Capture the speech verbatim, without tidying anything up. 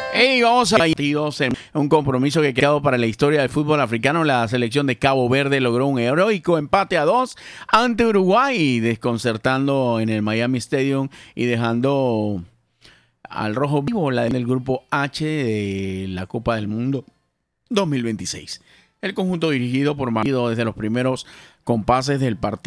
Hey, vamos a en un compromiso que ha quedado para la historia del fútbol africano. La selección de Cabo Verde logró un heroico empate a dos ante Uruguay, desconcertando en el Miami Stadium y dejando al rojo vivo en el grupo H de la Copa del Mundo dos mil veintiséis. El conjunto dirigido por Marido desde los primeros compases del partido